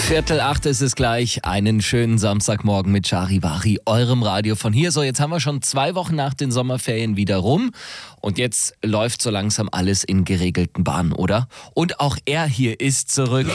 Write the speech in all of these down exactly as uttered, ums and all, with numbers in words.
Viertel acht ist es gleich. Einen schönen Samstagmorgen mit Charivari, eurem Radio von hier. So, jetzt haben wir schon zwei Wochen nach den Sommerferien wieder rum. Und jetzt läuft so langsam alles in geregelten Bahnen, oder? Und auch er hier ist zurück.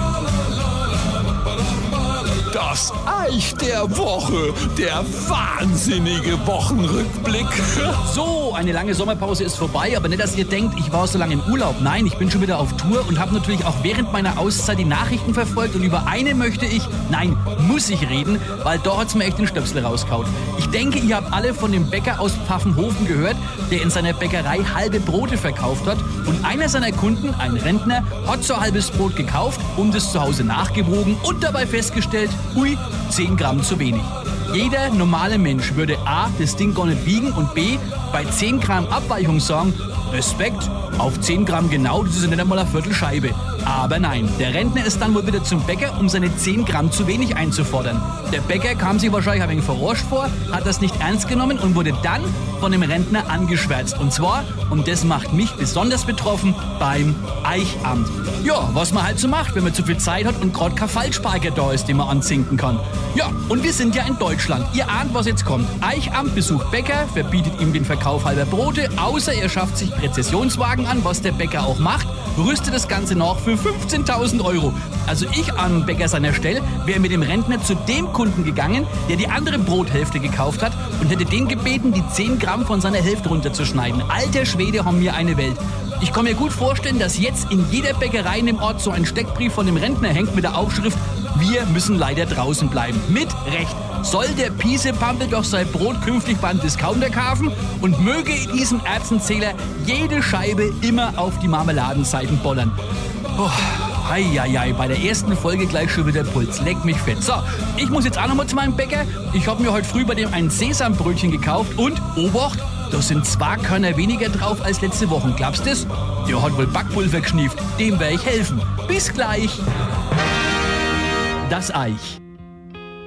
Das Eich der Woche, der wahnsinnige Wochenrückblick. So, eine lange Sommerpause ist vorbei, aber nicht, dass ihr denkt, ich war so lange im Urlaub. Nein, ich bin schon wieder auf Tour und habe natürlich auch während meiner Auszeit die Nachrichten verfolgt. Und über eine möchte ich, nein, muss ich reden, weil da hat's mir echt den Stöpsel rauskaut. Ich denke, ihr habt alle von dem Bäcker aus Pfaffenhofen gehört, der in seiner Bäckerei halbe Brote verkauft hat. Und einer seiner Kunden, ein Rentner, hat so ein halbes Brot gekauft und es zu Hause nachgewogen und dabei festgestellt, ui, zehn Gramm zu wenig. Jeder normale Mensch würde A, das Ding gar nicht wiegen und B, bei zehn Gramm Abweichung sagen, Respekt, auf zehn Gramm genau, das ist ja nicht einmal eine Viertelscheibe. Aber nein, der Rentner ist dann wohl wieder zum Bäcker, um seine zehn Gramm zu wenig einzufordern. Der Bäcker kam sich wahrscheinlich ein wenig verarscht vor, hat das nicht ernst genommen und wurde dann von dem Rentner angeschwärzt. Und zwar, und das macht mich besonders betroffen, beim Eichamt. Ja, was man halt so macht, wenn man zu viel Zeit hat und gerade kein Falschparker da ist, den man anzinken kann. Ja, und wir sind ja in Deutschland. Ihr ahnt, was jetzt kommt. Eichamt besucht Bäcker, verbietet ihm den Verkauf halber Brote, außer er schafft sich Präzisionswagen an, was der Bäcker auch macht, rüstet das Ganze nach für fünfzehntausend Euro. Also ich an Bäcker seiner Stelle wäre mit dem Rentner zu dem Kunden gegangen, der die andere Brothälfte gekauft hat und hätte den gebeten, die zehn Gramm von seiner Hälfte runterzuschneiden. Alter Schwede, haben wir eine Welt. Ich kann mir gut vorstellen, dass jetzt in jeder Bäckerei in dem Ort so ein Steckbrief von dem Rentner hängt mit der Aufschrift: Wir müssen leider draußen bleiben. Mit Recht. Soll der Piesepampel doch sein Brot künftig beim Discounter kaufen und möge in diesem Erbsenzähler jede Scheibe immer auf die Marmeladenseiten bollern. Oh, heieiei, bei der ersten Folge gleich schon wieder Puls. Leck mich fett. So, ich muss jetzt auch noch mal zu meinem Bäcker. Ich habe mir heute früh bei dem ein Sesambrötchen gekauft und, Obacht, da sind zwei Körner weniger drauf als letzte Woche. Glaubst du das? Der hat wohl Backpulver geschnieft. Dem werde ich helfen. Bis gleich. Das Eich.